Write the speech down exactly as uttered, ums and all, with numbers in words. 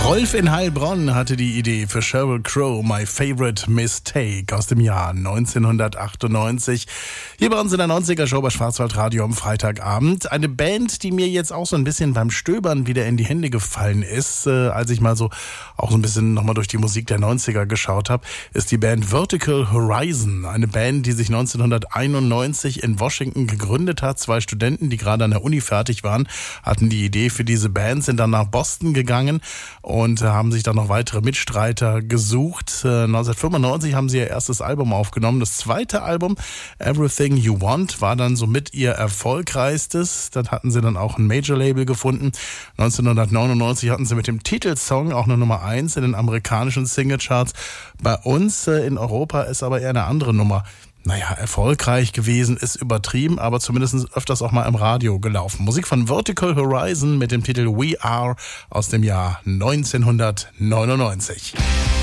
Rolf in Heilbronn hatte die Idee für Sheryl Crow, My Favorite Mistake aus dem Jahr neunzehnhundertachtundneunzig. Hier bei uns in der neunziger-Show bei Schwarzwaldradio am Freitagabend. Eine Band, die mir jetzt auch so ein bisschen beim Stöbern wieder in die Hände gefallen ist, äh, als ich mal so auch so ein bisschen nochmal durch die Musik der neunziger geschaut habe, ist die Band Vertical Horizon. Eine Band, die sich neunzehnhunderteinundneunzig in Washington gegründet hat. Zwei Studenten, die gerade an der Uni fertig waren, hatten die Idee für diese Band, sind dann nach Boston gegangen und haben sich dann noch weitere Mitstreiter gesucht. neunzehnhundertfünfundneunzig haben sie ihr erstes Album aufgenommen. Das zweite Album, Everything You Want, war dann somit ihr erfolgreichstes. Dann hatten sie dann auch ein Major-Label gefunden. neunzehnhundertneunundneunzig hatten sie mit dem Titelsong auch eine Nummer eins in den amerikanischen Singlecharts. Bei uns in Europa ist aber eher eine andere Nummer. Naja, erfolgreich gewesen ist übertrieben, aber zumindest öfters auch mal im Radio gelaufen. Musik von Vertical Horizon mit dem Titel We Are aus dem Jahr neunzehnhundertneunundneunzig.